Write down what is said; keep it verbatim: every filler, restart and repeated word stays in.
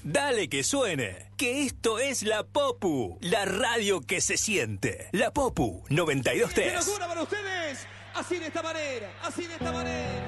Dale que suene, que esto es La Popu, la radio que se siente. La Popu noventa y dos punto tres. ¡Qué locura para ustedes! Así de esta manera, así de esta manera.